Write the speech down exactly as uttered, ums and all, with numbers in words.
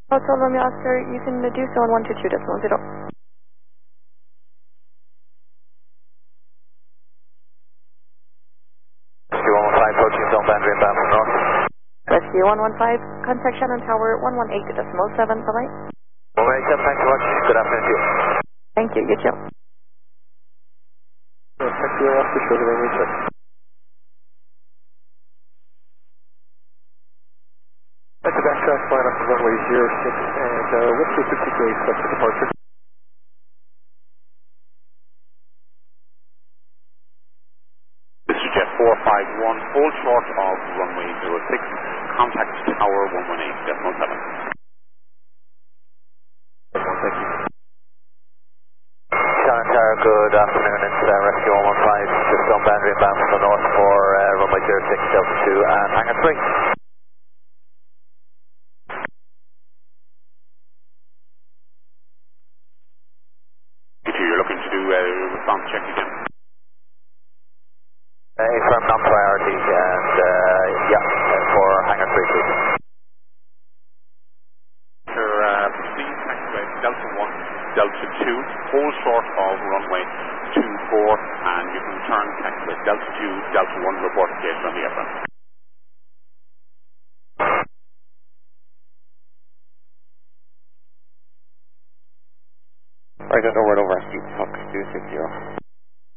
Hotel Romeo Oscar, you can do so on one two two decimal zero. Rescue one one five, approaching zone boundary inbound from north. Rescue one one five, contact Shannon Tower one one eight decimal seven, bye-bye. one one eight seven, thanks so much. Good afternoon to you. Thank you, you too. Thank you, Oscar, short of research. That's the back track line up to runway zero six, and uh, what's your particular expected departure? This is Jet four five one, hold short of runway zero six, contact tower one one eight decimal seven. Thank you. Shannon Tower, good afternoon. It's uh, Rescue one one five, just on boundary inbound from the north for uh, runway zero six, Delta two, and hangar three. If you're looking to do a response check again. Uh, firm non-priority, and uh, yeah, for hangar three, please. Sir, uh, please activate Delta one, Delta two, hold short of runway two four, and you can return activate Delta two, Delta one, report engaged on the airframe. Right, over and over, Steve, Fox two six zero.